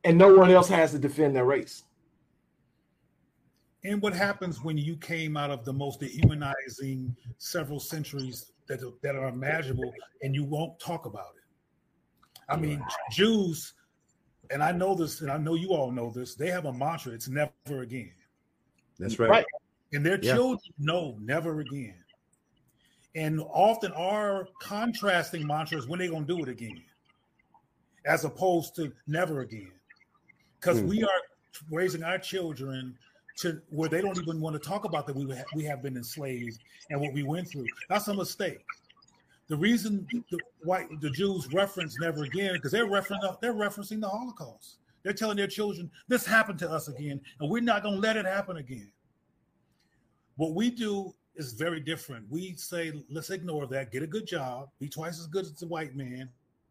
and no one else has to defend their race. And what happens when you came out of the most dehumanizing several centuries that are imaginable, and you won't talk about it? I mean, Jews, and I know this, and I know you all know this, they have a mantra: it's never again. That's right. And their children know never again. And often our contrasting mantra is when they're going to do it again, as opposed to never again. Because we are raising our children to where they don't even want to talk about that we have been enslaved and what we went through. That's a mistake. The reason the Jews reference never again, because they're referencing the Holocaust. They're telling their children, this happened to us again, and we're not going to let it happen again. What we do is very different. We say, let's ignore that, get a good job, be twice as good as the white man,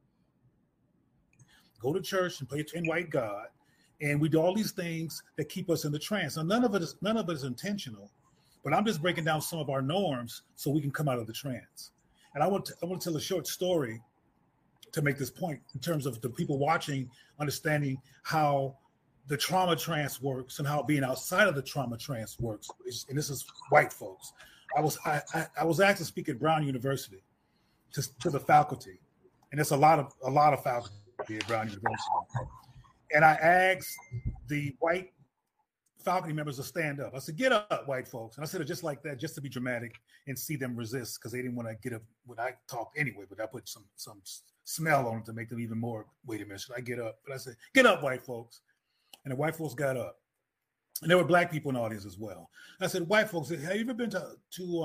go to church and play in white God, and we do all these things that keep us in the trance. Now, none of it is intentional, but I'm just breaking down some of our norms so we can come out of the trance. And I want to tell a short story to make this point in terms of the people watching understanding how the trauma trance works and how being outside of the trauma trance works. And this is white folks. I was asked to speak at Brown University to the faculty, and there's a lot of faculty at Brown University. And I asked the white faculty members to stand up. I said, "Get up, white folks." And I said it just like that, just to be dramatic and see them resist, because they didn't want to get up when I talked anyway. But I put some smell on it to make them even more. Wait a minute, should I get up? But I said, "Get up, white folks." And the white folks got up, and there were black people in the audience as well. I said, "White folks, have you ever been to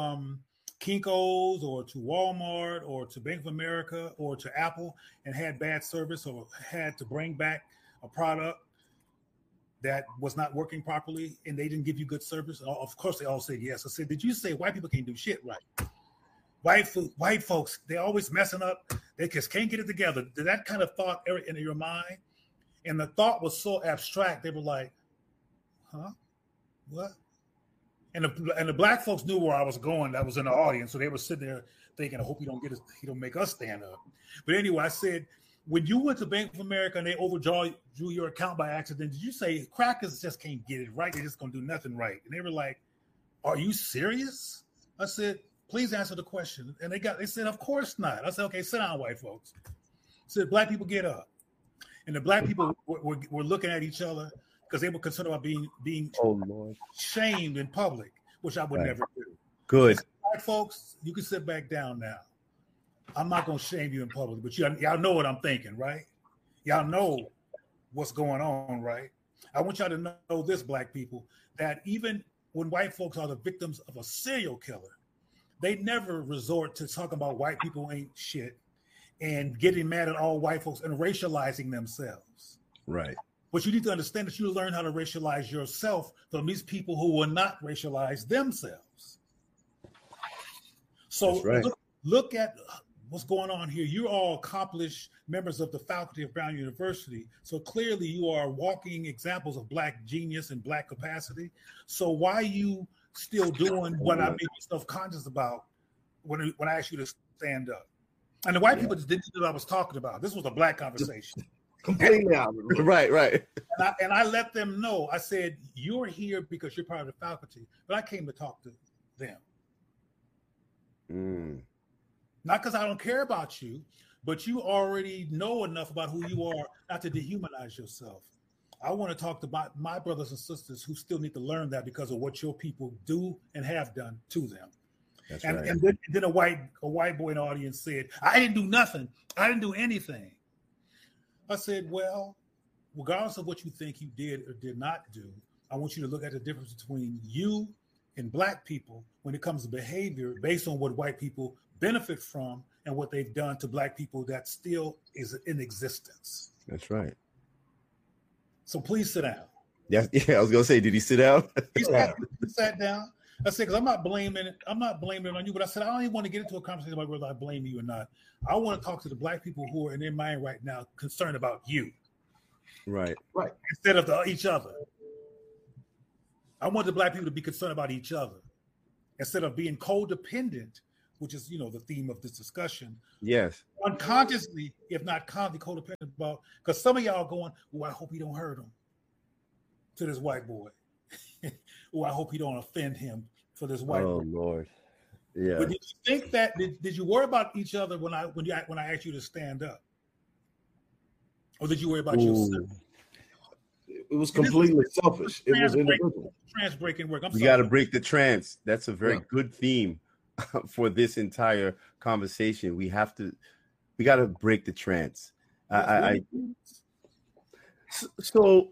Kinko's or to Walmart or to Bank of America or to Apple and had bad service or had to bring back a product that was not working properly and they didn't give you good service?" Of course, they all said yes. I said, "Did you say white people can't do shit right? White folks, they're always messing up. They just can't get it together." Did that kind of thought enter your mind? And the thought was so abstract. They were like, "Huh? What?" And the black folks knew where I was going. That was in the audience, so they were sitting there thinking, "I hope he don't make us stand up." But anyway, I said, "When you went to Bank of America and they drew your account by accident, did you say crackers just can't get it right? They're just gonna do nothing right?" And they were like, "Are you serious?" I said, "Please answer the question." And they said, "Of course not." I said, "Okay, sit down, white folks." I said, "Black people, get up." And the black people were looking at each other because they were concerned about being shamed in public, which I would never do. Good. Black folks, you can sit back down now. I'm not going to shame you in public, but y'all know what I'm thinking, right? Y'all know what's going on, right? I want y'all to know this, black people, that even when white folks are the victims of a serial killer, they never resort to talking about white people ain't shit and getting mad at all white folks and racializing themselves. Right. But you need to understand that you learn how to racialize yourself from these people who will not racialize themselves. So look at what's going on here. You're all accomplished members of the faculty of Brown University. So clearly you are walking examples of black genius and black capacity. So why are you still doing what I made you self-conscious about when I asked you to stand up? And the white people just didn't know what I was talking about. This was a black conversation. Completely out. Right. And I let them know. I said, "You're here because you're part of the faculty, but I came to talk to them. Not because I don't care about you, but you already know enough about who you are not to dehumanize yourself. I want to talk to my brothers and sisters who still need to learn that because of what your people do and have done to them." That's and, right. and then a white boy in the audience said, "I didn't do nothing. I didn't do anything." I said, "Well, regardless of what you think you did or did not do, I want you to look at the difference between you and black people when it comes to behavior based on what white people benefit from and what they've done to black people that still is in existence." That's right. So please sit down. Yeah. I was gonna say, did he sit down? He sat down. I said, because I'm not blaming it on you, but I said, I don't even want to get into a conversation about whether I blame you or not. I want to talk to the black people who are in their mind right now concerned about you. Right. Instead of each other. I want the black people to be concerned about each other instead of being codependent which is, the theme of this discussion, Yes. unconsciously, if not consciously, codependent about, because some of y'all going, oh, I hope he don't hurt him to this white boy. Oh, I hope he don't offend him for this white boy. Oh, Lord. Yeah. But did you think that, did you worry about each other when I asked you to stand up? Or did you worry about yourself? It was completely selfish. It was individual. Trance breaking work. We got to break the trance. That's a very good theme for this entire conversation. We got to break the trance. So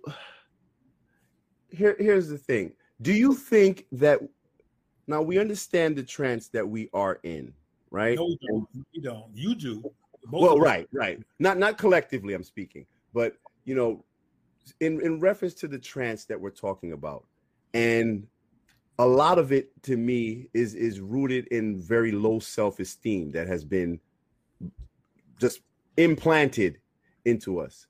here's the thing. Do you think that now we understand the trance that we are in, right? No, we don't. You don't. You do. Well, right. Not collectively, I'm speaking, but in reference to the trance that we're talking about, and a lot of it to me is rooted in very low self-esteem that has been just implanted into us.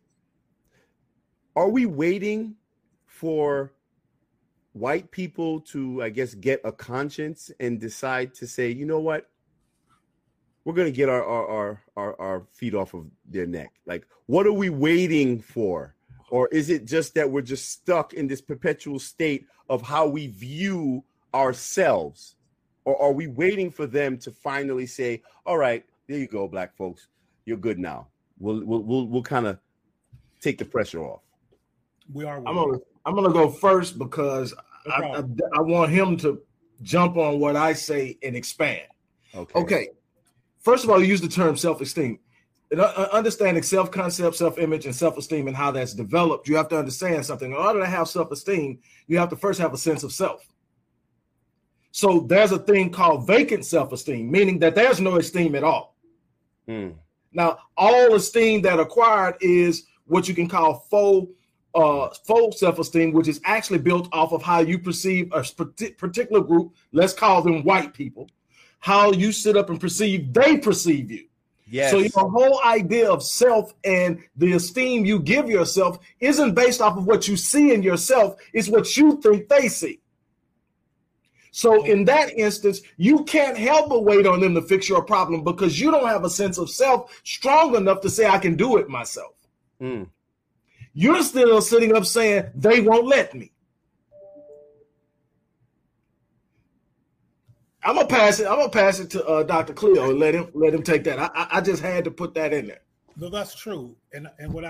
Are we waiting for white people to, I guess, get a conscience and decide to say, you know what? We're going to get our feet off of their neck. Like, what are we waiting for? Or is it just that we're just stuck in this perpetual state of how we view ourselves? Or are we waiting for them to finally say, all right, there you go, black folks, you're good now. We'll kind of take the pressure off. We are. I'm gonna go first because I want him to jump on what I say and expand. Okay. First of all, you use the term self-esteem. Understanding self-concept, self-image, and self-esteem and how that's developed, you have to understand something. In order to have self-esteem, you have to first have a sense of self. So there's a thing called vacant self-esteem, meaning that there's no esteem at all. Now, all esteem that acquired is what you can call faux self-esteem, which is actually built off of how you perceive a particular group, let's call them white people, how you sit up and they perceive you. Yes. So your whole idea of self and the esteem you give yourself isn't based off of what you see in yourself, it's what you think they see. So in that instance, you can't help but wait on them to fix your problem because you don't have a sense of self strong enough to say, I can do it myself. You're still sitting up saying, they won't let me. I'm gonna pass it to Dr. Cleo and let him take that. I just had to put that in there. No, that's true, and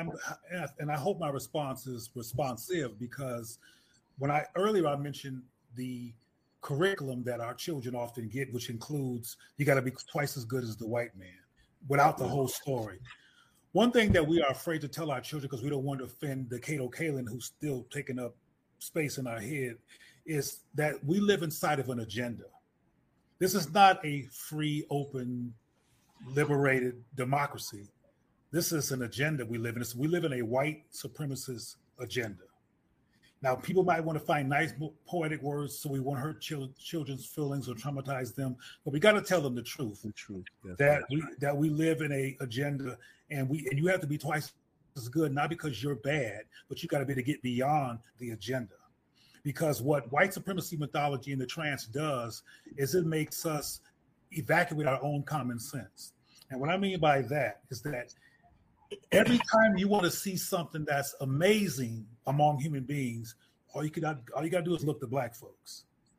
I hope my response is responsive because I mentioned the curriculum that our children often get, which includes you got to be twice as good as the white man, without the whole story. One thing that we are afraid to tell our children because we don't want to offend the Cato Kalin who's still taking up space in our head is that we live inside of an agenda. This is not a free, open, liberated democracy. This is an agenda we live in. We live in a white supremacist agenda. Now, people might want to find nice poetic words so we won't hurt children's feelings or traumatize them, but we got to tell them the truth. The truth. That we live in a agenda, and you have to be twice as good, not because you're bad, but you got to be able to get beyond the agenda. Because what white supremacy mythology in the trance does is it makes us evacuate our own common sense. And what I mean by that is that every time you want to see something that's amazing among human beings, all you got to do is look to black folks.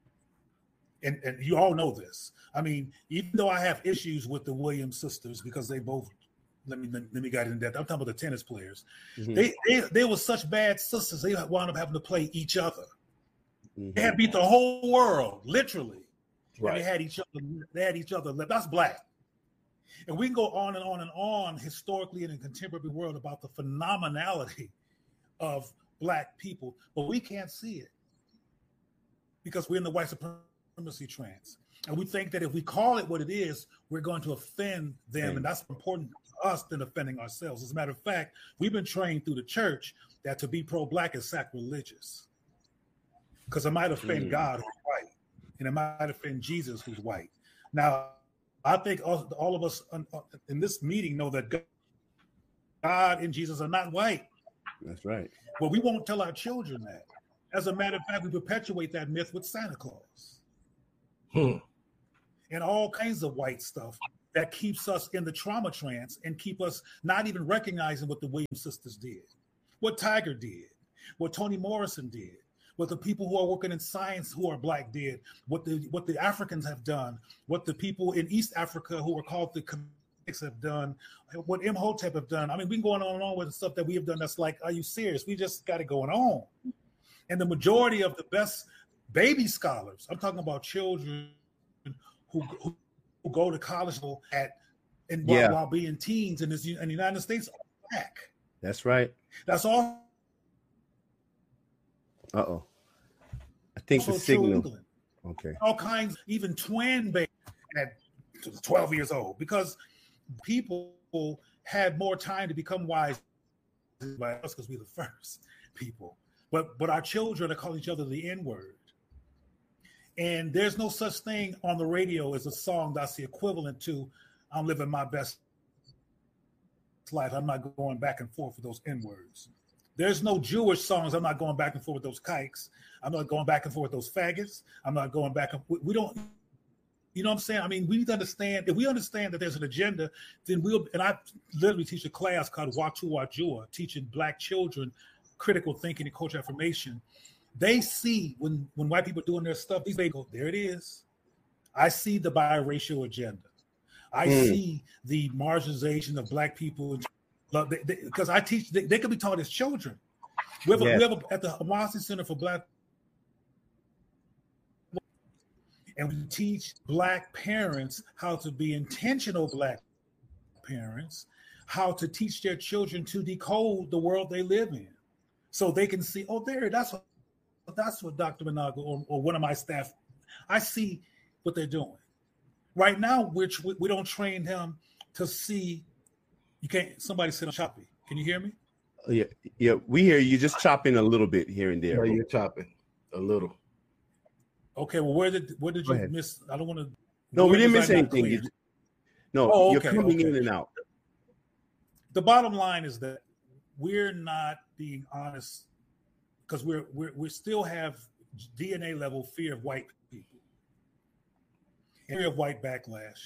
And you all know this. I mean, even though I have issues with the Williams sisters because they both, let me get into that. I'm talking about the tennis players. Mm-hmm. They were such bad sisters, they wound up having to play each other. Mm-hmm. They had beat the whole world, literally. Right. And they had each other. That's black. And we can go on and on and on historically in the contemporary world about the phenomenality of black people, but we can't see it because we're in the white supremacy trance. And we think that if we call it what it is, we're going to offend them. And that's more important to us than offending ourselves. As a matter of fact, we've been trained through the church that to be pro-black is sacrilegious because it might offend God who's white, and it might offend Jesus who's white. Now, I think all of us in this meeting know that God and Jesus are not white. That's right. But we won't tell our children that. As a matter of fact, we perpetuate that myth with Santa Claus. and all kinds of white stuff that keeps us in the trauma trance and keep us not even recognizing what the Williams sisters did, what Tiger did, what Toni Morrison did, what the people who are working in science who are Black did, what the Africans have done, what the people in East Africa who are called the Kemetic have done, what Imhotep have done. I mean, we can go on and on with the stuff that we have done that's like, are you serious? We just got it going on. And the majority of the best baby scholars, I'm talking about children who go to college while being teens in the United States are Black. That's right. That's all. Uh-oh. I think the signal. Okay. All kinds, even twin babies at 12 years old, because people had more time to become wise by us because we're the first people. But our children are calling each other the N-word. And there's no such thing on the radio as a song that's the equivalent to I'm living my best life. I'm not going back and forth with those N-words. There's no Jewish songs. I'm not going back and forth with those kikes. I'm not going back and forth with those faggots. I'm not going back and we don't, you know what I'm saying? I mean, we need to understand, if we understand that there's an agenda, then and I literally teach a class called Watu Wajua, teaching Black children critical thinking and cultural affirmation. They see when white people are doing their stuff, they go, there it is. I see the biracial agenda. I see the marginalization of Black people. Because I teach, they can be taught as children. We have at the Amasi Center for Black, and we teach Black parents how to be intentional Black parents, how to teach their children to decode the world they live in, so they can see, oh, that's what Dr. Managa or one of my staff, I see what they're doing. Right now, we don't train them to see. You can't. Somebody said I'm choppy. Can you hear me? Yeah, we hear you. Just chopping a little bit here and there. Yeah, you're chopping a little. Okay. Well, where did you miss? I don't want to. No, we didn't miss anything. You're coming in and out. The bottom line is that we're not being honest because we still have DNA level fear of white people, fear of white backlash.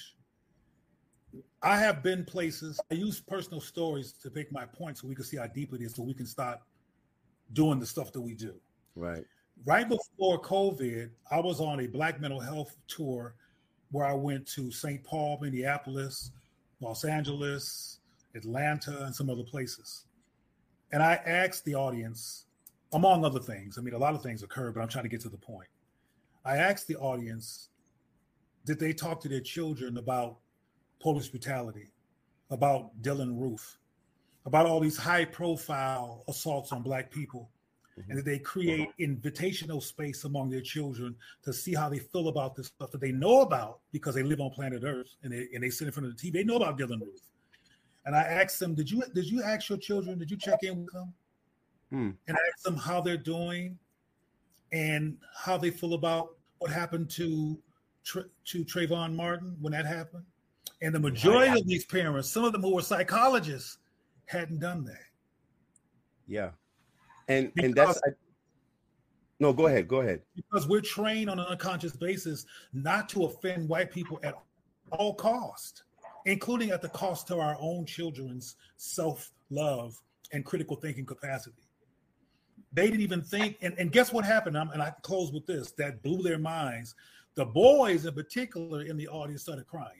I have been places. I use personal stories to make my point so we can see how deep it is, so we can stop doing the stuff that we do. Right. Right before COVID, I was on a Black mental health tour where I went to St. Paul, Minneapolis, Los Angeles, Atlanta, and some other places. And I asked the audience, among other things, I mean, a lot of things occurred, but I'm trying to get to the point. I asked the audience, did they talk to their children about police brutality, about Dylan Roof, about all these high-profile assaults on Black people, and that they create invitational space among their children to see how they feel about this stuff that they know about because they live on planet Earth and they sit in front of the TV. They know about Dylan Roof. And I asked them, did you ask your children, did you check in with them? And I asked them how they're doing and how they feel about what happened to Trayvon Martin when that happened. And the majority of these parents, some of them who were psychologists, hadn't done that. Yeah. And that's no, go ahead. Because we're trained on an unconscious basis not to offend white people at all cost, including at the cost to our own children's self-love and critical thinking capacity. They didn't even think, and guess what happened? And I can close with this, that blew their minds. The boys in particular in the audience started crying.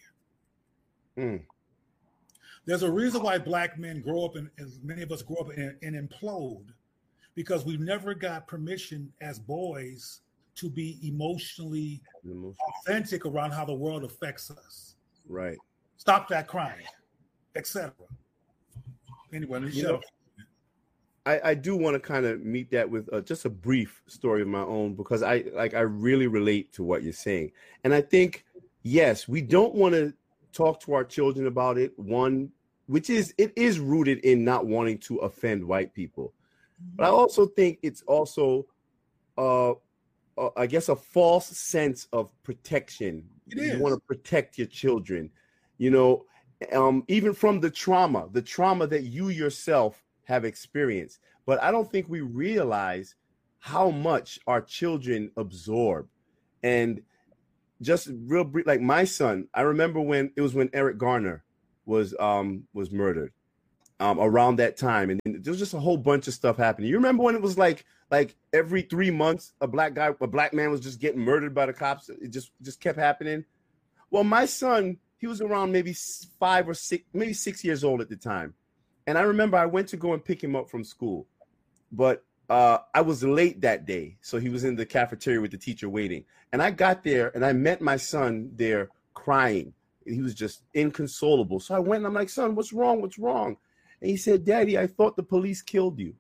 There's a reason why Black men grow up, and many of us grow up and implode, because we never got permission as boys to be emotionally authentic around how the world affects us. Right. Stop that crying, etc. Anyway, I do want to kind of meet that with just a brief story of my own, because I really relate to what you're saying. And I think, yes, we don't want to talk to our children about it. One, which is, it is rooted in not wanting to offend white people. But I also think it's also, I guess, a false sense of protection. You want to protect your children, even from the trauma that you yourself have experienced. But I don't think we realize how much our children absorb. And just real brief, like my son, I remember when Eric Garner was murdered, around that time, and there was just a whole bunch of stuff happening. You remember when it was like every 3 months a black man was just getting murdered by the cops? It just kept happening. Well, my son, he was around maybe 5 or 6, maybe 6 years old at the time, and I remember I went to go and pick him up from school, but I was late that day, so he was in the cafeteria with the teacher waiting. And I got there, and I met my son there crying. He was just inconsolable. So I went, and I'm like, son, what's wrong? What's wrong? And he said, Daddy, I thought the police killed you.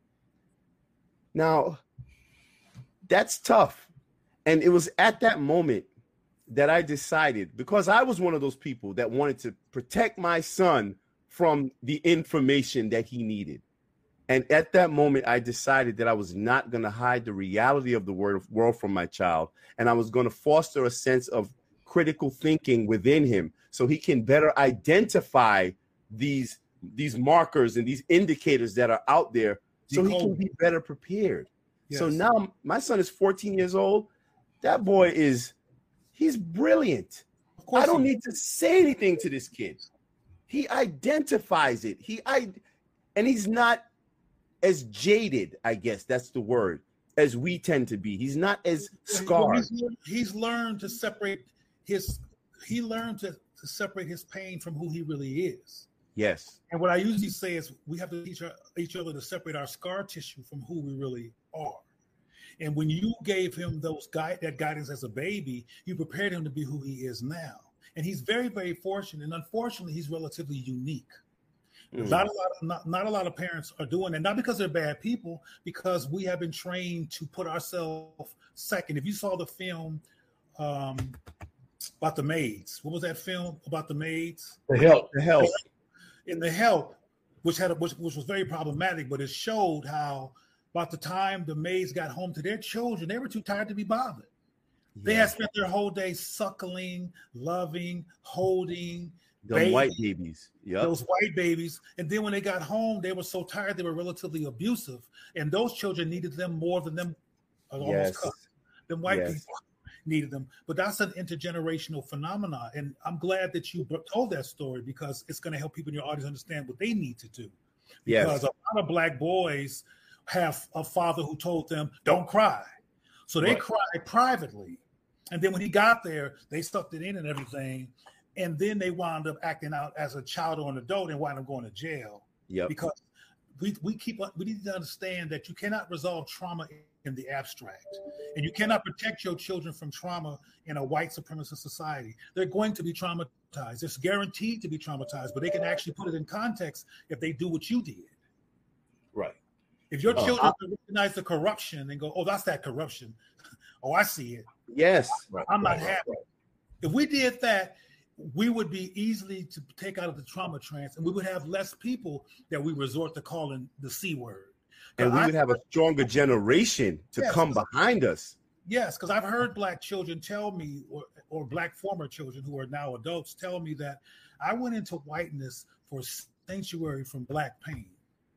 Now, that's tough. And it was at that moment that I decided, because I was one of those people that wanted to protect my son from the information that he needed. And at that moment, I decided that I was not going to hide the reality of the world from my child. And I was going to foster a sense of critical thinking within him so he can better identify these markers and these indicators that are out there so he can be better prepared. Yes. So now my son is 14 years old. That boy he's brilliant. I don't need to say anything to this kid. He identifies it. And he's not as jaded, I guess that's the word, as we tend to be. He's not as scarred. He's learned to separate separate his pain from who he really is. Yes. And what I usually say is we have to teach each other to separate our scar tissue from who we really are. And when you gave him that guidance as a baby, you prepared him to be who he is now. And he's very, very fortunate. And unfortunately, he's relatively unique. Not a lot of parents are doing that, not because they're bad people, because we have been trained to put ourselves second. If you saw the film about the maids, what was that film about the maids? The Help. In The Help, which was very problematic, but it showed how about the time the maids got home to their children, they were too tired to be bothered. Yeah. They had spent their whole day suckling, loving, holding. The white babies. Yep. Those white babies. And then when they got home, they were so tired, they were relatively abusive. And those children needed them more than them. Almost them white people needed them. But that's an intergenerational phenomenon. And I'm glad that you told that story because it's going to help people in your audience understand what they need to do. Because a lot of black boys have a father who told them, don't cry. So they cried privately. And then when he got there, they sucked it in and everything. And then they wound up acting out as a child or an adult and wound up going to jail. Yeah. Because we need to understand that you cannot resolve trauma in the abstract. And you cannot protect your children from trauma in a white supremacist society. They're going to be traumatized. It's guaranteed to be traumatized, but they can actually put it in context if they do what you did. Right. If your children recognize the corruption and go, oh, that's that corruption. Oh, I see it. Yes. I'm not happy. If we did that, we would be easily to take out of the trauma trance, and we would have less people that we resort to calling the C word. And we would have a stronger generation to come behind us. Yes, because I've heard black children tell me, or black former children who are now adults tell me that I went into whiteness for sanctuary from black pain.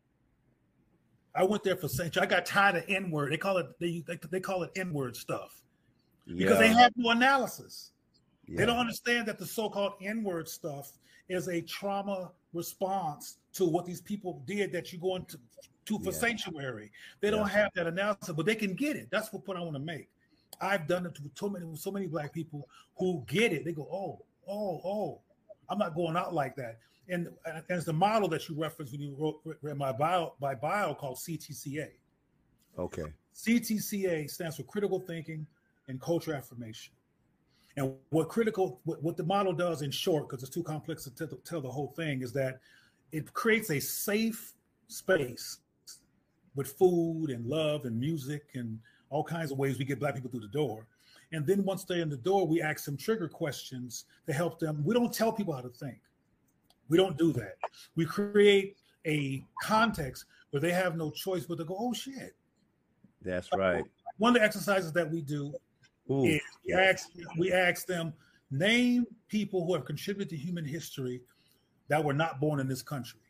I went there for sanctuary. I got tired of N-word. They call it N-word stuff because they have no analysis. Yeah. They don't understand that the so-called N-word stuff is a trauma response to what these people did that you go into for sanctuary. They don't have that analysis, but they can get it. That's what point I want to make. I've done it to so many black people who get it. They go, oh, I'm not going out like that. And it's the model that you referenced when you read my bio called CTCA. Okay. CTCA stands for critical thinking and culture affirmation. And what the model does in short, because it's too complex to tell the whole thing, is that it creates a safe space with food and love and music and all kinds of ways we get black people through the door. And then once they're in the door, we ask them trigger questions to help them. We don't tell people how to think. We don't do that. We create a context where they have no choice but to go, oh, shit. That's right. One of the exercises that we do is we ask them, name people who have contributed to human history that were not born in this country.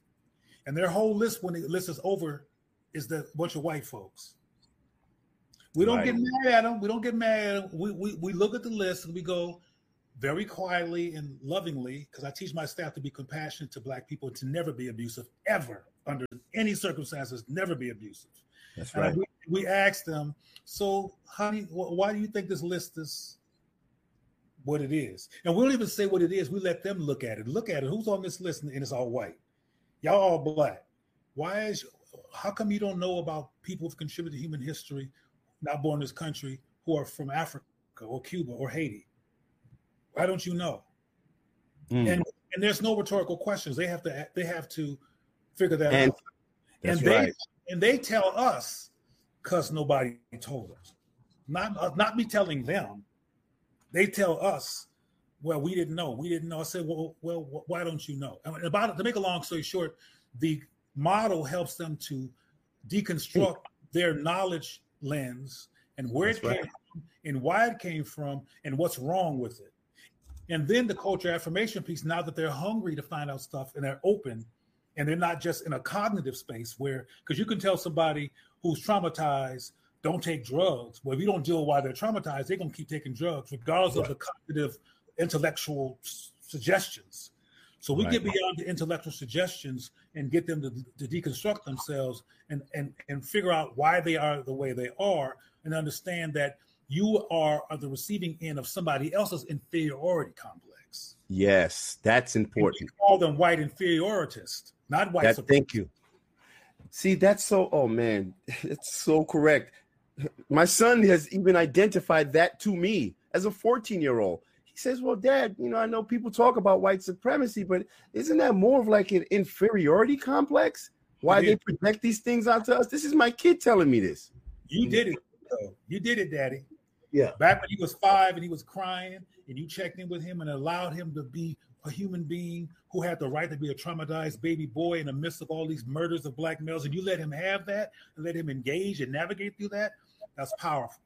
And their whole list, when the list is over, is the bunch of white folks. We don't get mad at them. We don't get mad at them. We look at the list and we go very quietly and lovingly, because I teach my staff to be compassionate to Black people and to never be abusive, ever, under any circumstances, never be abusive. That's right. And we ask them, so why do you think this list is what it is? And we don't even say what it is. We let them look at it. Look at it. Who's on this list? And it's all white. Y'all all Black. How come you don't know about people who've contributed to human history, not born in this country, who are from Africa or Cuba or Haiti? Why don't you know? And there's no rhetorical questions. They have to figure that out. And they tell us because nobody told us. Not me telling them. They tell us, well, we didn't know. I said, well, why don't you know? I mean, to make a long story short, the model helps them to deconstruct their knowledge lens and where it came from and why it came from and what's wrong with it. And then the culture affirmation piece, now that they're hungry to find out stuff and they're open and they're not just in a cognitive space because you can tell somebody who's traumatized, don't take drugs. Well, if you don't deal with why they're traumatized, they're going to keep taking drugs regardless of the cognitive intellectual suggestions. So we get beyond the intellectual suggestions and get them to deconstruct themselves and figure out why they are the way they are and understand that you are the receiving end of somebody else's inferiority complex. Yes, that's important. And we call them white inferioritists, not white supremacists. Thank you. See, that's so, oh man, it's so correct. My son has even identified that to me as a 14-year-old. He says, well, Dad, I know people talk about white supremacy, but isn't that more of like an inferiority complex? Why they project these things onto us? This is my kid telling me this. You did it, though. You did it, Daddy. Yeah. Back when he was 5 and he was crying and you checked in with him and allowed him to be a human being who had the right to be a traumatized baby boy in the midst of all these murders of Black males, and you let him have that and let him engage and navigate through that, that's powerful.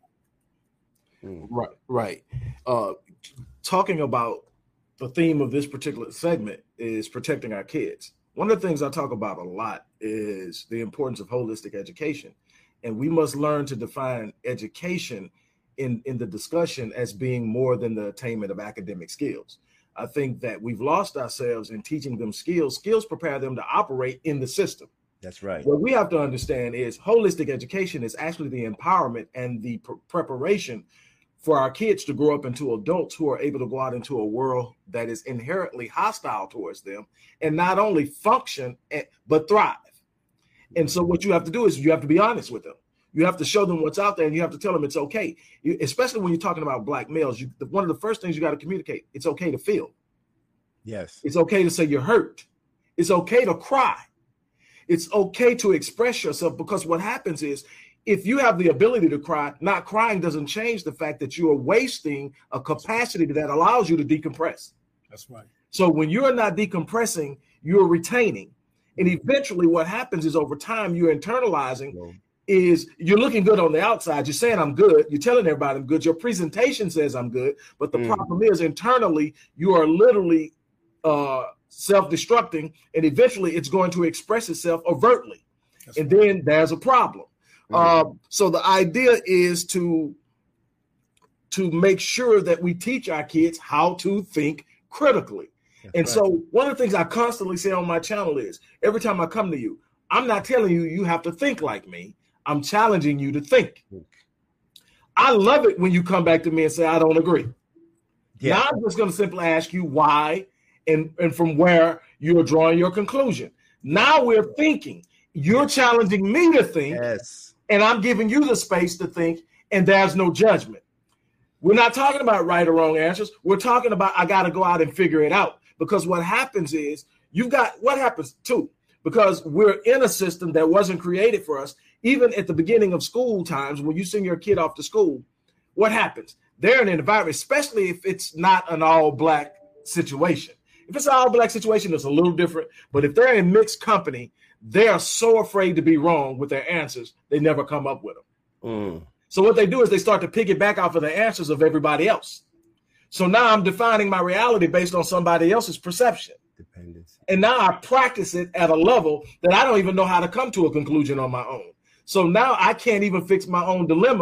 Right. Talking about the theme of this particular segment is protecting our kids. One of the things I talk about a lot is the importance of holistic education. And we must learn to define education in the discussion as being more than the attainment of academic skills. I think that we've lost ourselves in teaching them skills. Skills prepare them to operate in the system. That's right. What we have to understand is holistic education is actually the empowerment and the preparation for our kids to grow up into adults who are able to go out into a world that is inherently hostile towards them and not only function, but thrive. And so what you have to do is you have to be honest with them. You have to show them what's out there and you have to tell them it's okay. Especially when you're talking about Black males, one of the first things you got to communicate, it's okay to feel. Yes. It's okay to say you're hurt. It's okay to cry. It's okay to express yourself, because what happens is if you have the ability to cry, not crying doesn't change the fact that you are wasting a capacity that allows you to decompress. That's right. So when you're not decompressing, you're retaining. And eventually what happens is over time you're internalizing. Is you're looking good on the outside. You're saying I'm good. You're telling everybody I'm good. Your presentation says I'm good. But the problem is internally, you are literally self-destructing, and eventually it's going to express itself overtly. And then there's a problem. So the idea is to make sure that we teach our kids how to think critically. So one of the things I constantly say on my channel is every time I come to you, I'm not telling you you have to think like me. I'm challenging you to think. I love it when you come back to me and say, I don't agree. Yeah. Now I'm just going to simply ask you why and from where you're drawing your conclusion. Now we're thinking. You're challenging me to think. Yes. And I'm giving you the space to think, and there's no judgment. We're not talking about right or wrong answers. We're talking about I got to go out and figure it out. Because what happens is what happens too, because we're in a system that wasn't created for us. Even at the beginning of school times, when you send your kid off to school, what happens? They're in an environment, especially if it's not an all-Black situation. If it's an all-Black situation, it's a little different. But if they're in mixed company, they are so afraid to be wrong with their answers, they never come up with them. So what they do is they start to piggyback off of the answers of everybody else. So now I'm defining my reality based on somebody else's perception. Dependence. And now I practice it at a level that I don't even know how to come to a conclusion on my own. So now I can't even fix my own dilemma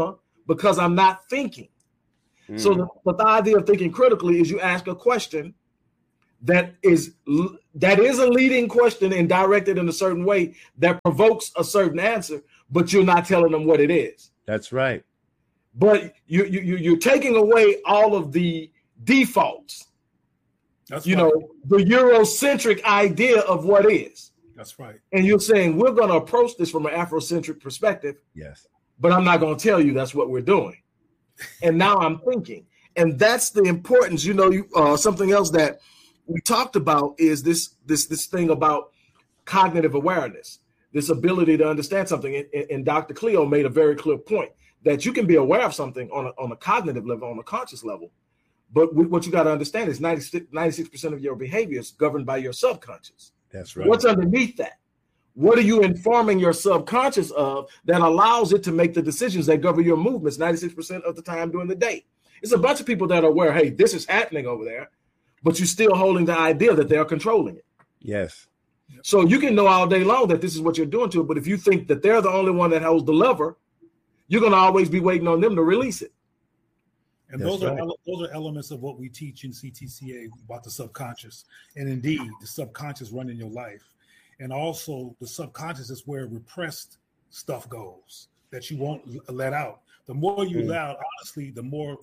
because I'm not thinking. So the idea of thinking critically is you ask a question that is a leading question and directed in a certain way that provokes a certain answer, but you're not telling them what it is. That's right. But you're taking away all of the defaults. That's you right. know, the Eurocentric idea of what is. That's right. And you're saying we're going to approach this from an Afrocentric perspective. Yes. But I'm not going to tell you that's what we're doing. And now I'm thinking, and that's the importance. You know, something else that we talked about is this thing about cognitive awareness, this ability to understand something. And Dr. Cleo made a very clear point that you can be aware of something on a cognitive level, on a conscious level. But what you got to understand is 96% of your behavior is governed by your subconscious. That's right. What's underneath that? What are you informing your subconscious of that allows it to make the decisions that govern your movements 96% of the time during the day? It's a bunch of people that are aware, hey, this is happening over there, but you're still holding the idea that they're controlling it. Yes. So you can know all day long that this is what you're doing to it, but if you think that they're the only one that holds the lever, you're going to always be waiting on them to release it. And those are elements of what we teach in CTCA about the subconscious. And indeed, the subconscious running your life. And also the subconscious is where repressed stuff goes that you won't let out. The more you let out, honestly,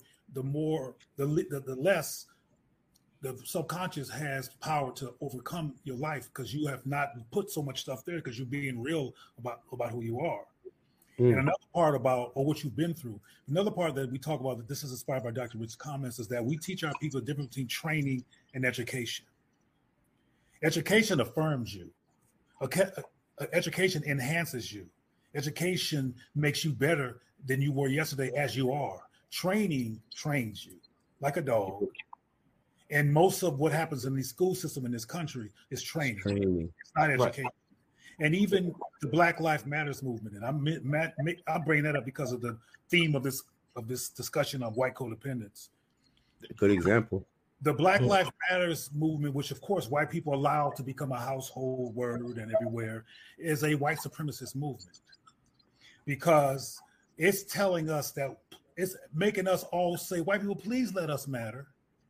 the less the subconscious has power to overcome your life, because you have not put so much stuff there because you're being real about who you are. And another part about what you've been through, another part that we talk about, that this is inspired by Dr. Rich's comments, is that we teach our people the difference between training and education. Education affirms you. Education enhances you. Education makes you better than you were yesterday as you are. Training trains you like a dog. And most of what happens in the school system in this country is training. It's not education. Right. And even the Black Lives Matters movement, and I'm bringing that up because of the theme of this discussion on white codependence. Good example. The Black Lives Matters movement, which of course white people allow to become a household word and everywhere, is a white supremacist movement, because it's telling us that it's making us all say, white people, please let us matter.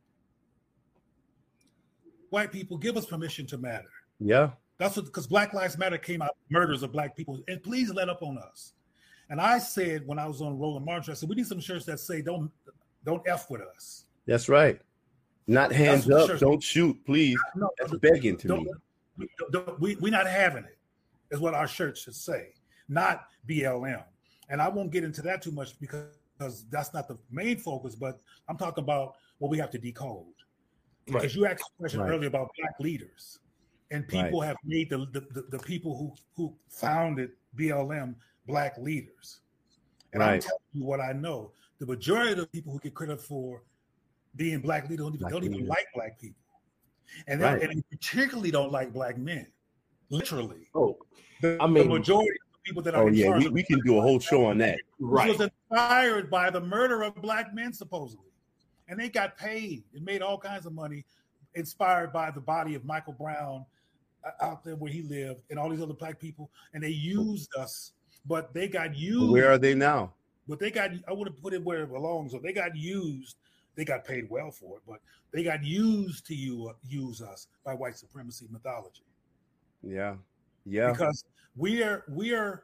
White people, give us permission to matter. Yeah. That's what, because Black Lives Matter came out, murders of black people, and please let up on us. And I said, when I was on Roland March, I said, we need some shirts that say, don't F with us. That's right. Not hands up, don't shoot, please. No, that's begging to me. We're not having it, is what our shirt should say, not BLM. And I won't get into that too much because that's not the main focus, but I'm talking about what we have to decode. Right. Because you asked a question earlier about black leaders, and people have made the people who founded BLM black leaders. And I'm telling you what I know. The majority of the people who get credit for being black leaders don't even like black people. And they particularly don't like black men. Literally. The majority of the people that are in charge we can do a whole show on that. Right. Was inspired by the murder of black men, supposedly. And they got paid and made all kinds of money, inspired by the body of Michael Brown out there where he lived, and all these other black people. And they used us, but they got used. Where are they now? But they got, I would have put it where it belongs. So they got used. They got paid well for it, but they got used to use us by white supremacy mythology. Yeah. Because we are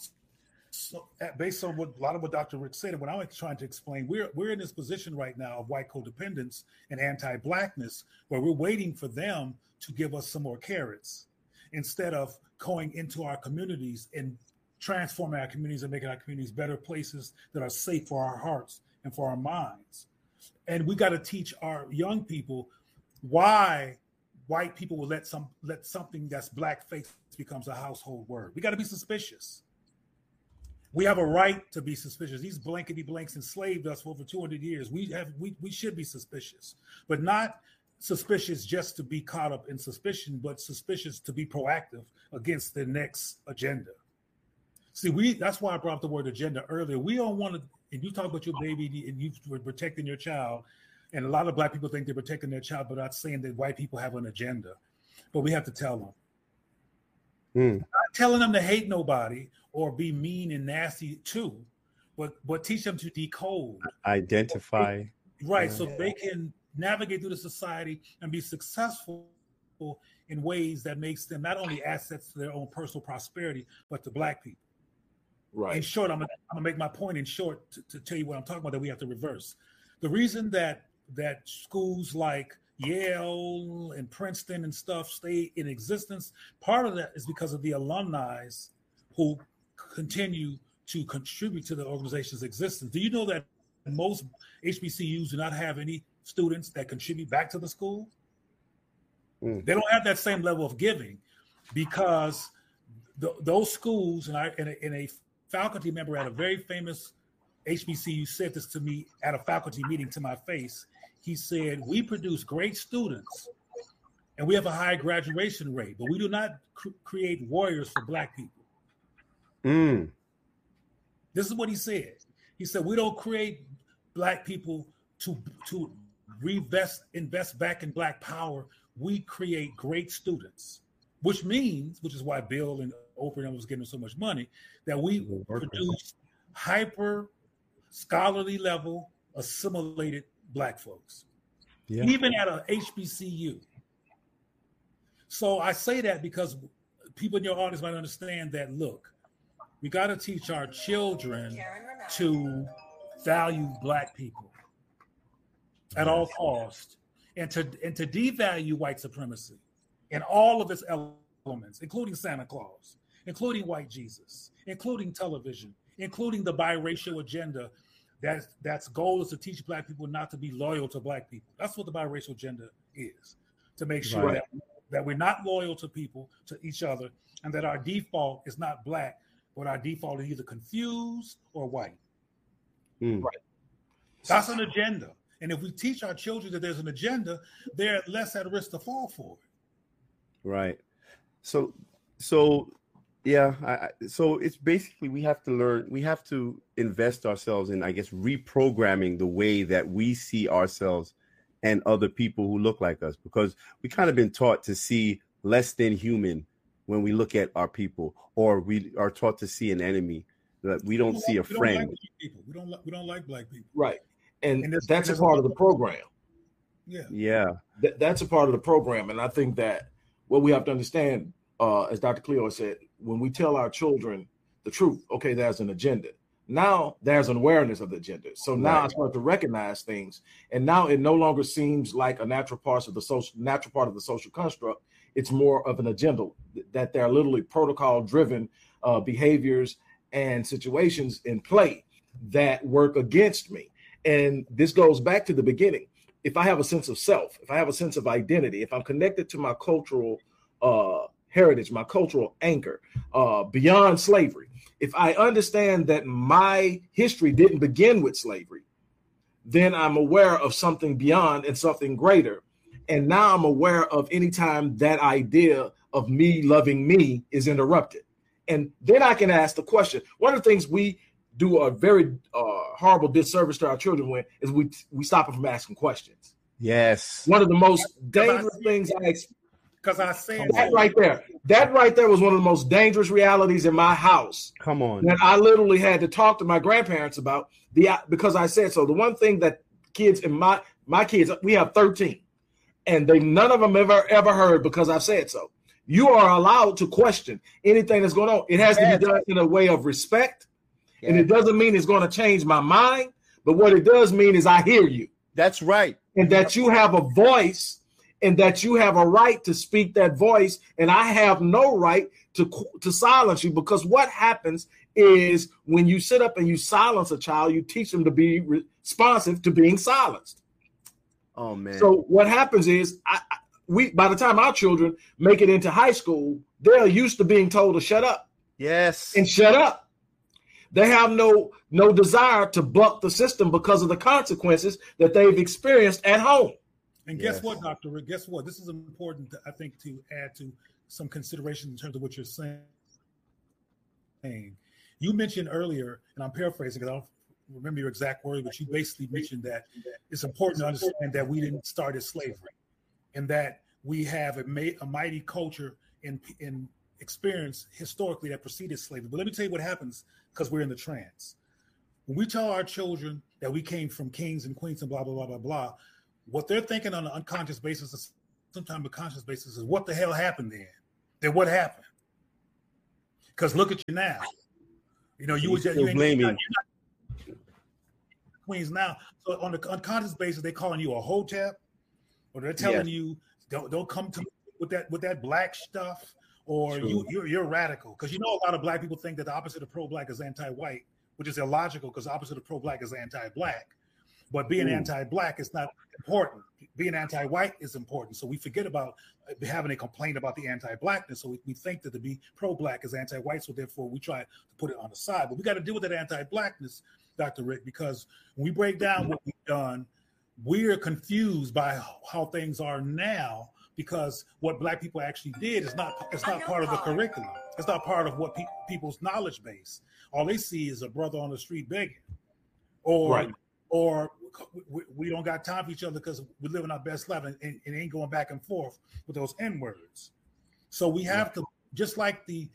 so, based on a lot of what Dr. Rick said, and what I was trying to explain, we're in this position right now of white codependence and anti-blackness, where we're waiting for them to give us some more carrots instead of going into our communities and transforming our communities and making our communities better places that are safe for our hearts and for our minds. And we got to teach our young people why white people will let something that's blackface becomes a household word. We got to be suspicious. We have a right to be suspicious. These blankety blanks enslaved us for over 200 years. We should be suspicious, but not suspicious just to be caught up in suspicion, but suspicious to be proactive against the next agenda. See, that's why I brought up the word agenda earlier. We don't want to, and you talk about your baby and you were protecting your child, and a lot of black people think they're protecting their child, but not saying that white people have an agenda. But we have to tell them. Not telling them to hate nobody or be mean and nasty too, but teach them to decode, identify, right, so they can navigate through the society and be successful in ways that makes them not only assets to their own personal prosperity, but to Black people. Right. In short, I'm gonna make my point in short to tell you what I'm talking about, that we have to reverse. The reason that schools like Yale and Princeton and stuff stay in existence, part of that is because of the alumni who continue to contribute to the organization's existence. Do you know that most HBCUs do not have any students that contribute back to the school? They don't have that same level of giving, because those schools, and a faculty member at a very famous HBCU said this to me at a faculty meeting to my face. He said, we produce great students and we have a high graduation rate, but we do not create warriors for Black people. This is what he said. He said, we don't create Black people to invest back in Black power. We create great students, which is why Bill and Oprah was getting so much money, that we produce hyper scholarly level assimilated Black folks, even at a HBCU. So I say that because people in your audience might understand that, look, we got to teach our children to value Black people at all costs, and to devalue white supremacy in all of its elements, including Santa Claus, including white Jesus, including television, including the biracial agenda. That's goal is to teach Black people not to be loyal to Black people. That's what the biracial agenda is, to make sure that we're not loyal to people, to each other, and that our default is not Black, but our default is either confused or white. Right. That's an agenda. And if we teach our children that there's an agenda, they're less at risk to fall for it. Right. So it's basically we have to invest ourselves in, I guess, reprogramming the way that we see ourselves and other people who look like us, because we kind of been taught to see less than human when we look at our people, or we are taught to see an enemy, that we don't see a friend. We don't like Black people. Right. And that's a part of the program. Yeah. That's a part of the program. And I think that what we have to understand, as Dr. Cleo said, when we tell our children the truth, okay, there's an agenda. Now there's an awareness of the agenda. So now I start to recognize things. And now it no longer seems like a natural part of the social construct. It's more of an agenda, that there are literally protocol-driven behaviors and situations in play that work against me. And this goes back to the beginning. If I have a sense of self, if I have a sense of identity, if I'm connected to my cultural heritage, my cultural anchor, beyond slavery, if I understand that my history didn't begin with slavery, then I'm aware of something beyond and something greater. And now I'm aware of any time that idea of me loving me is interrupted. And then I can ask the question. One of the things we do a very horrible disservice to our children with is we stop them from asking questions. Yes. One of the most dangerous things that right there was one of the most dangerous realities in my house. Come on. That I literally had to talk to my grandparents about because I said so. The one thing that kids in my kids, we have 13, and none of them ever heard because I've said so. You are allowed to question anything that's going on. It has to be done in a way of respect. And it doesn't mean it's going to change my mind, but what it does mean is I hear you. That's right. And that you have a voice, and that you have a right to speak that voice, and I have no right to silence you, because what happens is when you sit up and you silence a child, you teach them to be responsive to being silenced. Oh, man. So what happens is by the time our children make it into high school, they're used to being told to shut up. Yes. And shut up. They have no desire to buck the system because of the consequences that they've experienced at home. And guess what, Dr. Rick? Guess what? This is important, I think, to add to some consideration in terms of what you're saying. You mentioned earlier, and I'm paraphrasing because I don't remember your exact word, but you basically mentioned that it's important to understand that we didn't start as slavery, and that we have a mighty culture in experience historically that preceded slavery. But let me tell you what happens, because we're in the trance. when we tell our children that we came from kings and queens and blah, blah, blah, blah, blah, what they're thinking on an unconscious basis, sometimes a conscious basis, is what the hell happened then? Then what happened? Because look at you now. You know, you ain't blaming queens now. So on the unconscious basis, they're calling you a hotep, or they're telling you don't come to me with that black stuff, or you're radical. Because you know a lot of black people think that the opposite of pro-black is anti-white, which is illogical because the opposite of pro-black is anti-black. But being anti-black is not important. Being anti-white is important. So we forget about having a complaint about the anti-blackness. So we think that to be pro-black is anti-white. So therefore we try to put it on the side. But we got to deal with that anti-blackness, Dr. Rick, because when we break down what we've done, we're confused by how things are now, because what black people actually did is not part of the curriculum. It's not part of what people's knowledge base. All they see is a brother on the street begging, or we don't got time for each other because we're living our best life and ain't going back and forth with those N words. So we have to, just like the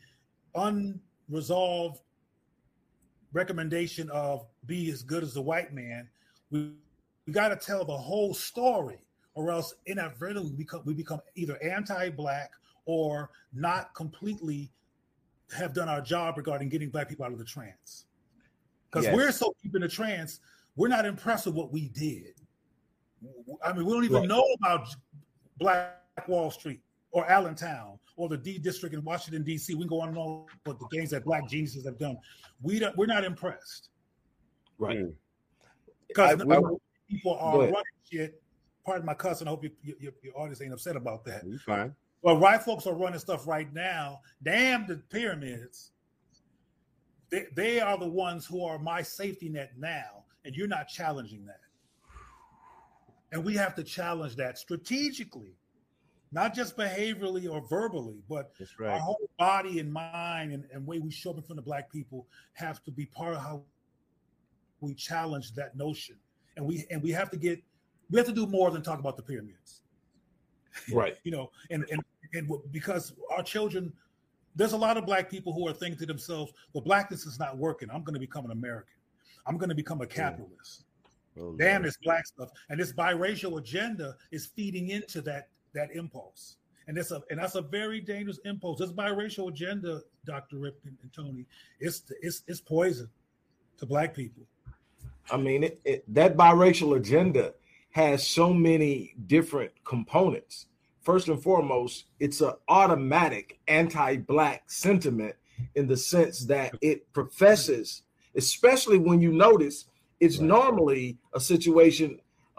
unresolved recommendation of be as good as the white man, we got to tell the whole story, or else inadvertently we become either anti-black or not completely have done our job regarding getting black people out of the trance. Because we're so deep in the trance, we're not impressed with what we did. I mean, we don't even know about Black Wall Street or Allentown or the D District in Washington, D.C. We can go on and on with the things that black geniuses have done. We're not impressed. Right. Because people are running shit. Pardon my cuss, and I hope your audience ain't upset about that. You're fine. Well, white folks are running stuff right now. Damn the pyramids. They are the ones who are my safety net now, and you're not challenging that. And we have to challenge that strategically, not just behaviorally or verbally, but our whole body and mind and way we show up in front of black people have to be part of how we challenge that notion. And we have to do more than talk about the pyramids. Right. You know, and because our children, there's a lot of black people who are thinking to themselves, well, blackness is not working. I'm going to become an American. I'm going to become a capitalist. Damn this black stuff. And this biracial agenda is feeding into that impulse. And that's a very dangerous impulse. This biracial agenda, Dr. Rick and Tony, it's poison to black people. I mean, that biracial agenda has so many different components. First and foremost, it's an automatic anti-black sentiment in the sense that it professes, especially when you notice it's normally a situation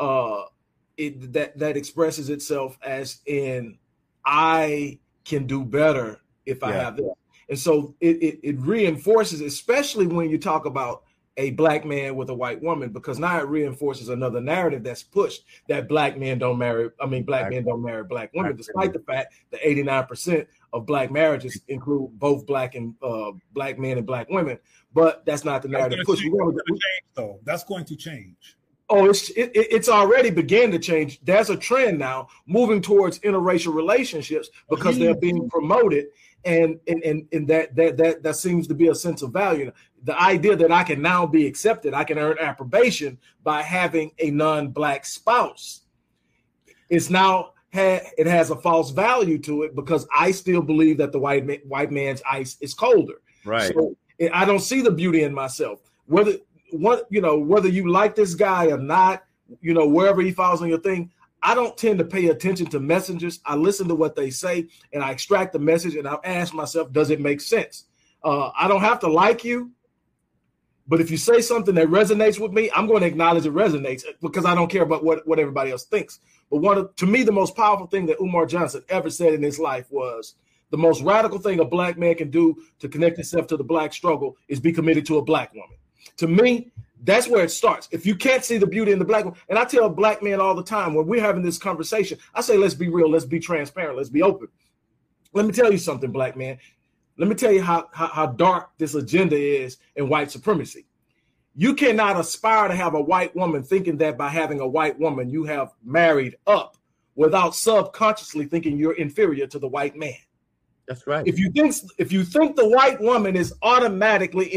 that expresses itself as in, I can do better if I have this. And so it reinforces, especially when you talk about a black man with a white woman, because now it reinforces another narrative that's pushed that black men don't marry black women, despite the fact that 89% of black marriages include both black men and black women. But that's not the narrative pushed. That's going to change. Oh, it's already began to change. There's a trend now moving towards interracial relationships because they're being promoted, and that seems to be a sense of value. The idea that I can now be accepted, I can earn approbation by having a non-black spouse, is now it has a false value to it because I still believe that the white man's ice is colder. Right. So I don't see the beauty in myself. Whether you like this guy or not, wherever he falls on your thing, I don't tend to pay attention to messengers. I listen to what they say and I extract the message and I ask myself, does it make sense? I don't have to like you, but if you say something that resonates with me, I'm going to acknowledge it resonates because I don't care about what everybody else thinks. But to me, the most powerful thing that Umar Johnson ever said in his life was the most radical thing a black man can do to connect himself to the black struggle is be committed to a black woman. To me, that's where it starts. If you can't see the beauty in the black woman, and I tell black men all the time when we're having this conversation, I say, let's be real, let's be transparent, let's be open. Let me tell you something, black man. Let me tell you how dark this agenda is in white supremacy. You cannot aspire to have a white woman thinking that by having a white woman, you have married up without subconsciously thinking you're inferior to the white man. That's right. If you think the white woman is automatically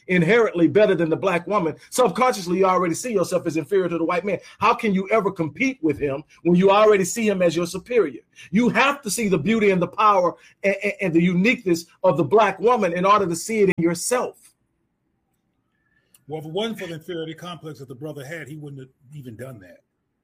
inherently better than the black woman, subconsciously you already see yourself as inferior to the white man. How can you ever compete with him when you already see him as your superior? You have to see the beauty and the power and the uniqueness of the black woman in order to see it in yourself. Well, if it wasn't for the inferiority complex that the brother had, he wouldn't have even done that.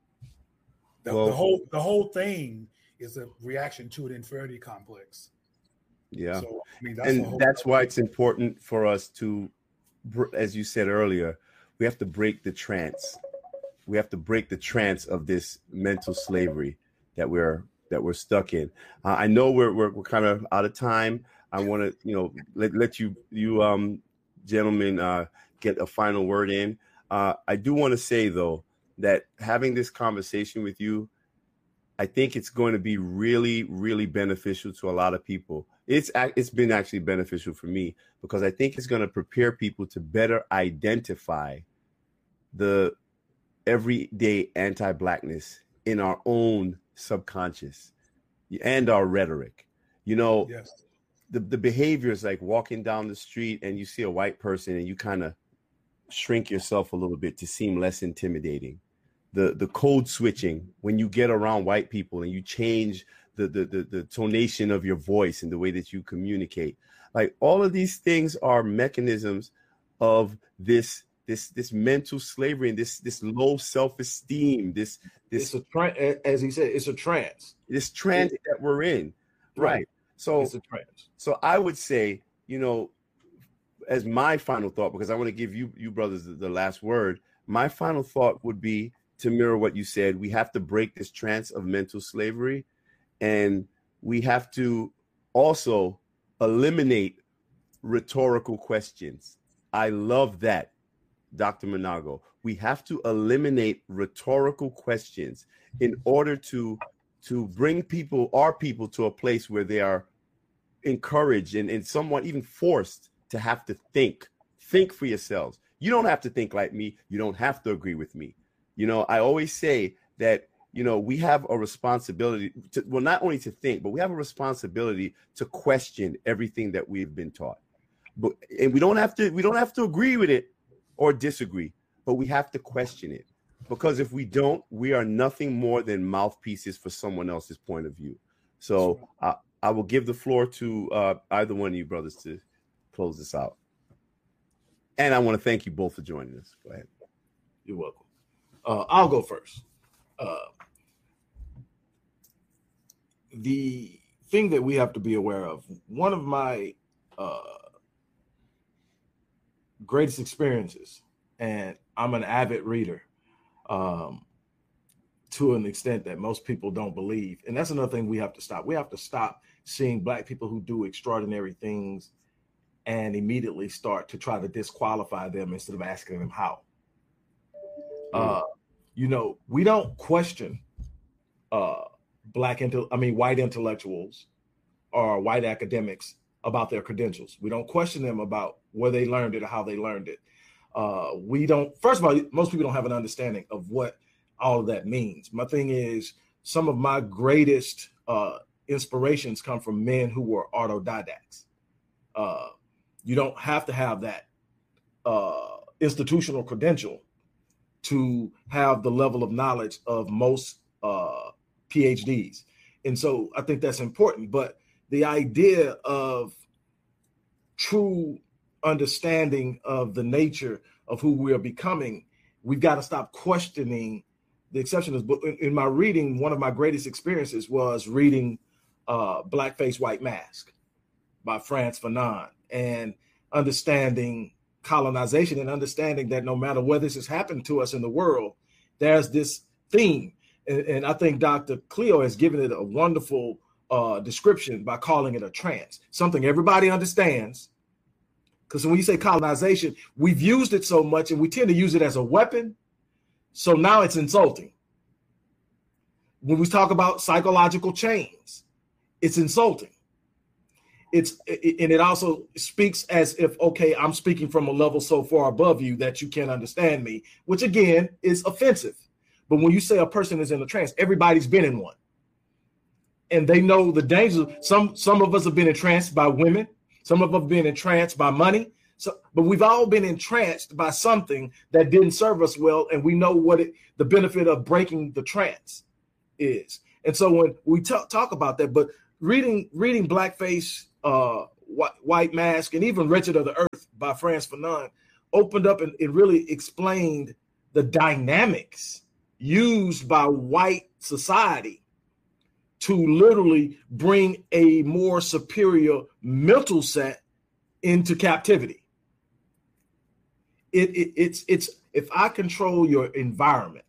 The whole thing is a reaction to an inferiority complex. Yeah. So, I mean, that's why it's important for us to, as you said earlier, we have to break the trance. We have to break the trance of this mental slavery that we're stuck in. I know we're kind of out of time. I want to, let you gentlemen get a final word in. I do want to say though that having this conversation with you, I think it's going to be really, really beneficial to a lot of people. It's been actually beneficial for me because I think it's going to prepare people to better identify the everyday anti-blackness in our own subconscious and our rhetoric. Yes. The behaviors like walking down the street and you see a white person and you kind of shrink yourself a little bit to seem less intimidating. The code switching when you get around white people and you change the tonation of your voice and the way that you communicate. Like all of these things are mechanisms of this mental slavery and this low self-esteem, this as he said, it's a trance. This trance that we're in. Right. So it's a trance. So I would say, as my final thought, because I want to give you brothers the last word, my final thought would be to mirror what you said. We have to break this trance of mental slavery, and we have to also eliminate rhetorical questions. I love that, Dr. Manago. We have to eliminate rhetorical questions in order to bring our people to a place where they are encouraged and somewhat even forced to have to think for yourselves. You don't have to think like me. You don't have to agree with me. I always say that, we have a responsibility to, well, not only to think, but we have a responsibility to question everything that we've been taught. And we don't have to agree with it or disagree, but we have to question it. Because if we don't, we are nothing more than mouthpieces for someone else's point of view. So I will give the floor to either one of you brothers to close this out. And I want to thank you both for joining us. Go ahead. You're welcome. I'll go first. The thing that we have to be aware of, one of my greatest experiences, and I'm an avid reader to an extent that most people don't believe. And that's another thing we have to stop. We have to stop seeing Black people who do extraordinary things and immediately start to try to disqualify them instead of asking them how. We don't question white intellectuals or white academics about their credentials. We don't question them about where they learned it or how they learned it. First of all, most people don't have an understanding of what all of that means. My thing is, some of my greatest inspirations come from men who were autodidacts. You don't have to have that institutional credential to have the level of knowledge of most PhDs. And so I think that's important. But the idea of true understanding of the nature of who we are becoming, we've got to stop questioning the exceptions. But in my reading, one of my greatest experiences was reading Blackface White Mask by Frantz Fanon, and understanding colonization and understanding that no matter where this has happened to us in the world, there's this theme. And I think Dr. Cleo has given it a wonderful description by calling it a trance, something everybody understands. Because when you say colonization, we've used it so much and we tend to use it as a weapon. So now it's insulting. When we talk about psychological chains, it's insulting. And it also speaks as if, okay, I'm speaking from a level so far above you that you can't understand me, which again is offensive. But when you say a person is in a trance, everybody's been in one. And they know the dangers. Some of us have been entranced by women. Some of us have been entranced by money. So, but we've all been entranced by something that didn't serve us well, and we know what the benefit of breaking the trance is. And so when we talk about that, but reading Blackface, White Mask, and even Wretched of the Earth by Frantz Fanon opened up and it really explained the dynamics used by white society to literally bring a more superior mental set into captivity. It's if I control your environment,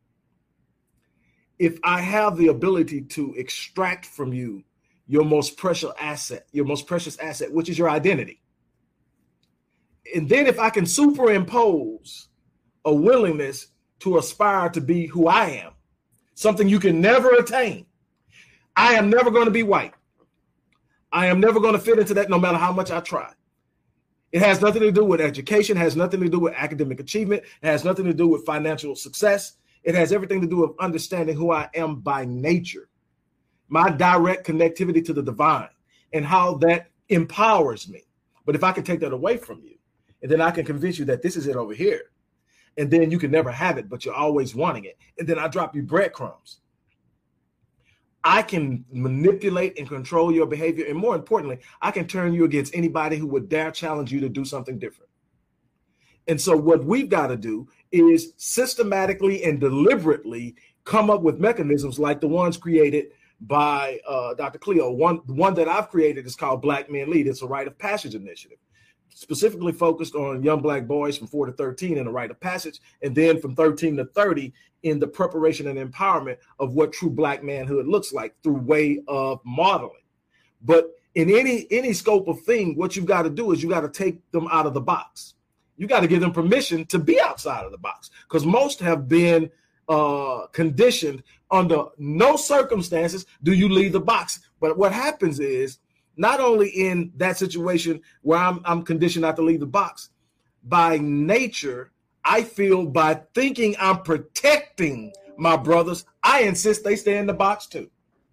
if I have the ability to extract from you your most precious asset, which is your identity. And then if I can superimpose a willingness to aspire to be who I am, something you can never attain. I am never going to be white. I am never going to fit into that no matter how much I try. It has nothing to do with education, has nothing to do with academic achievement, it has nothing to do with financial success. It has everything to do with understanding who I am by nature, my direct connectivity to the divine, and how that empowers me. But if I can take that away from you, and then I can convince you that this is it over here, and then you can never have it, but you're always wanting it, and then I drop you breadcrumbs, I can manipulate and control your behavior. And more importantly, I can turn you against anybody who would dare challenge you to do something different. And so what we've got to do is systematically and deliberately come up with mechanisms like the ones created by Dr. Cleo. One that I've created is called Black Men Lead. It's a rite of passage initiative, specifically focused on young Black boys from 4 to 13 in a rite of passage, and then from 13 to 30 in the preparation and empowerment of what true Black manhood looks like through way of modeling. But in any scope of thing, what you've got to do is you got to take them out of the box. You got to give them permission to be outside of the box, because most have been conditioned under no circumstances do you leave the box. But what happens is, not only in that situation where I'm conditioned not to leave the box, by nature, I feel by thinking I'm protecting my brothers, I insist they stay in the box too.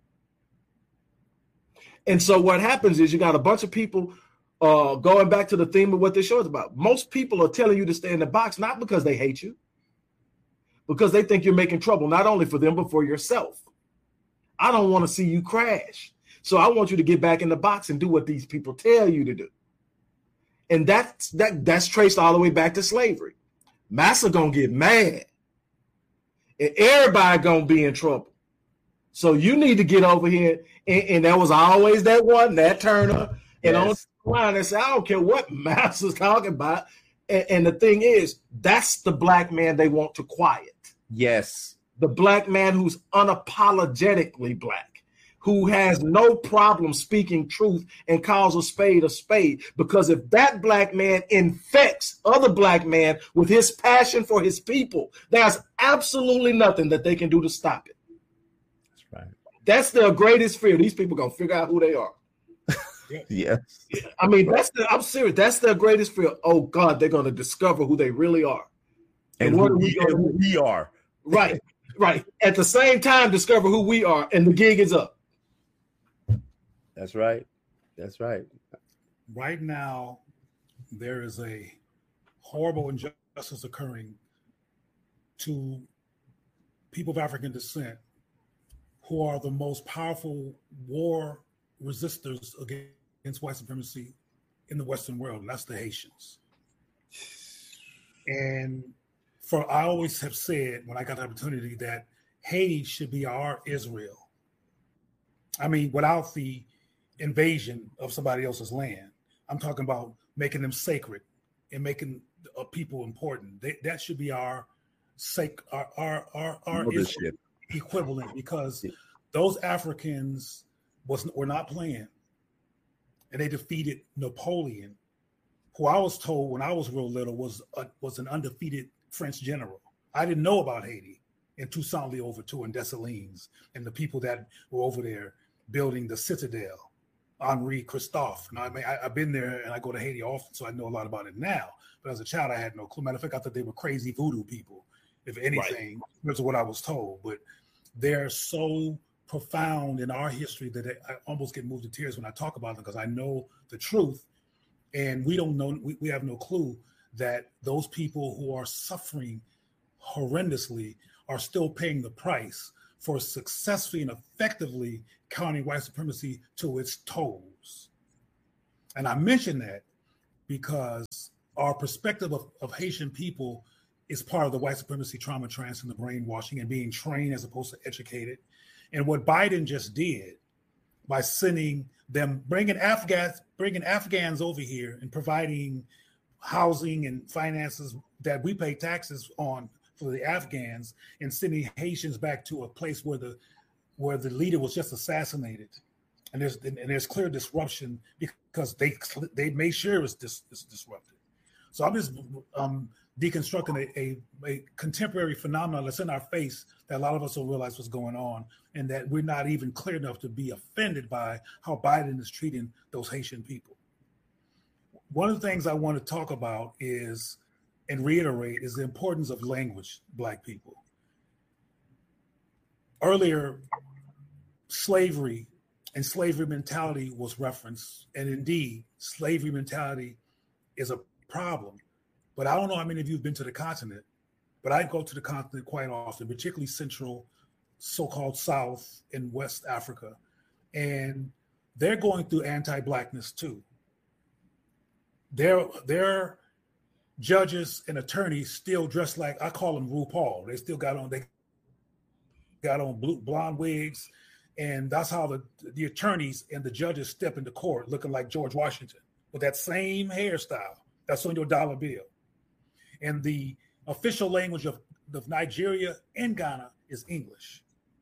And so what happens is you got a bunch of people going back to the theme of what this show is about. Most people are telling you to stay in the box, not because they hate you, because they think you're making trouble, not only for them, but for yourself. I don't want to see you crash. So I want you to get back in the box and do what these people tell you to do. And that's traced all the way back to slavery. Massa gonna get mad. And everybody gonna be in trouble. So you need to get over here. And there was always that one, that Turner, and on the line and say, I don't care what Massa's talking about. And the thing is, that's the Black man they want to quiet. Yes. The Black man who's unapologetically Black, who has no problem speaking truth and calls a spade, because if that Black man infects other Black men with his passion for his people, there's absolutely nothing that they can do to stop it. That's right. That's their greatest fear. These people gonna figure out who they are. Yes. I mean, I'm serious. That's their greatest fear. Oh God, they're gonna discover who they really are. And what we are. Right. Right. At the same time, discover who we are, and the gig is up. That's right. That's right. Right now, there is a horrible injustice occurring to people of African descent who are the most powerful war resistors against white supremacy in the Western world, and that's the Haitians. And I always have said, when I got the opportunity, that Haiti should be our Israel. I mean, without the invasion of somebody else's land. I'm talking about making them sacred and making people important. That should be our equivalent, because those Africans were not playing, and they defeated Napoleon, who I was told when I was real little was an undefeated French general. I didn't know about Haiti and Toussaint Louverture and Dessalines and the people that were over there building the Citadel. Henri Christophe. And I mean, I've been there and I go to Haiti often, so I know a lot about it now. But as a child, I had no clue. Matter of fact, I thought they were crazy voodoo people, if anything. That's what I was told. But they're so profound in our history that I almost get moved to tears when I talk about them, because I know the truth. And we don't know, we have no clue that those people who are suffering horrendously are still paying the price for successfully and effectively counting white supremacy to its toes. And I mention that because our perspective of Haitian people is part of the white supremacy trauma trance and the brainwashing and being trained as opposed to educated. And what Biden just did by sending them, bringing Afghans over here and providing housing and finances that we pay taxes on for the Afghans, and sending Haitians back to a place where the leader was just assassinated, and there's clear disruption because they made sure it was disrupted. So I'm just deconstructing a contemporary phenomenon that's in our face that a lot of us don't realize what's going on, and that we're not even clear enough to be offended by how Biden is treating those Haitian people. One of the things I want to talk about is, and reiterate, is the importance of language, Black people. Earlier, slavery and slavery mentality was referenced, and indeed, slavery mentality is a problem. But I don't know how many of you have been to the continent, but I go to the continent quite often, particularly Central, so-called South and West Africa, and they're going through anti-Blackness too. Their judges and attorneys still dress like, I call them RuPaul. They still got on blonde wigs, and that's how the attorneys and the judges step into court looking like George Washington with that same hairstyle that's on your dollar bill. And the official language of Nigeria and Ghana is English.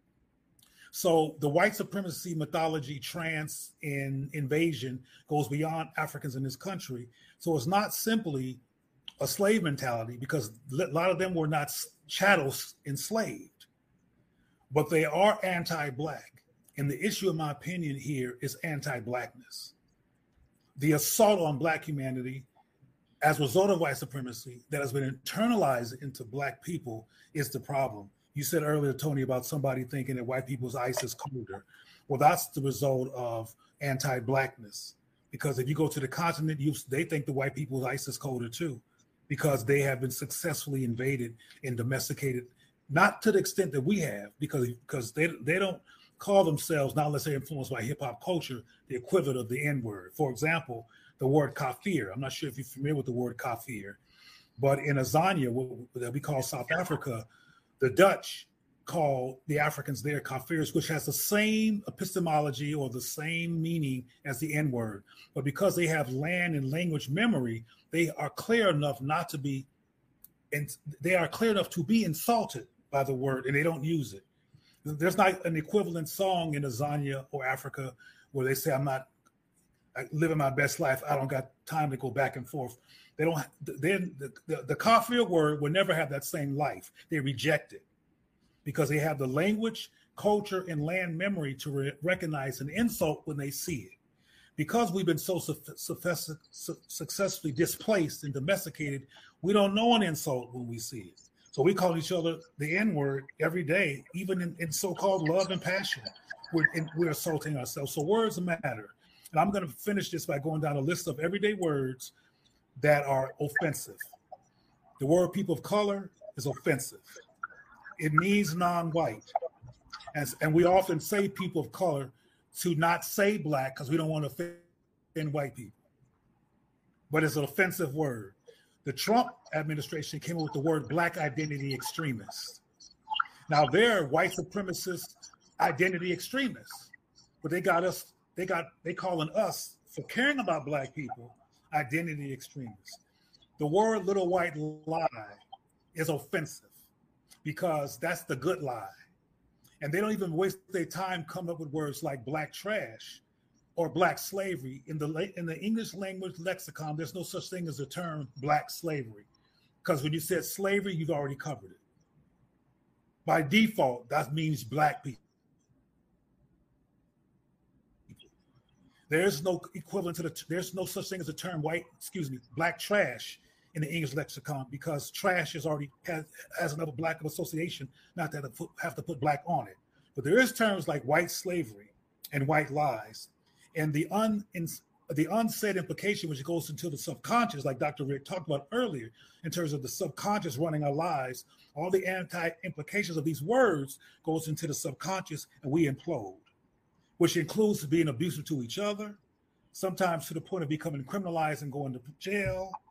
So the white supremacy mythology, trance, and invasion goes beyond Africans in this country. So it's not simply a slave mentality, because a lot of them were not chattels enslaved, but they are anti-Black. And the issue, in my opinion, here is anti-Blackness. The assault on Black humanity as a result of white supremacy that has been internalized into Black people is the problem. You said earlier, Tony, about somebody thinking that white people's ISIS is colder. Well, that's the result of anti-Blackness. Because if you go to the continent, they think the white people's ISIS is colder too, because they have been successfully invaded and domesticated, not to the extent that we have, because they don't call themselves, not unless they're influenced by hip hop culture, the equivalent of the N-word. For example, the word kafir. I'm not sure if you're familiar with the word kafir, but in Azania, what we call South Africa, the Dutch call the Africans there kafirs, which has the same epistemology or the same meaning as the N-word. But because they have land and language memory, they are clear enough not to be, and they are clear enough to be insulted by the word, and they don't use it. There's not an equivalent song in Azania or Africa where they say, I'm living my best life. I don't got time to go back and forth. They don't. The kafir word will never have that same life. They reject it because they have the language, culture, and land memory to recognize an insult when they see it. Because we've been so successfully displaced and domesticated, we don't know an insult when we see it. So we call each other the N-word every day, even in so-called love and passion. We're assaulting ourselves. So words matter. And I'm going to finish this by going down a list of everyday words that are offensive. The word people of color is offensive. It means non-white. And we often say people of color to not say Black because we don't want to offend white people. But it's an offensive word. The Trump administration came up with the word Black identity extremists. Now they're white supremacist identity extremists, but they calling us for caring about Black people identity extremists. The word little white lie is offensive because that's the good lie. And they don't even waste their time coming up with words like Black trash or Black slavery. In the English language lexicon, there's no such thing as the term Black slavery, because when you said slavery, you've already covered it. By default, that means Black people. There's no equivalent to there's no such thing as the term Black trash in the English lexicon, because trash is already has another Black association, not that have to put Black on it. But there is terms like white slavery and white lies. And the the unsaid implication, which goes into the subconscious, like Dr. Rick talked about earlier, in terms of the subconscious running our lives, all the anti-implications of these words goes into the subconscious, and we implode, which includes being abusive to each other, sometimes to the point of becoming criminalized and going to jail,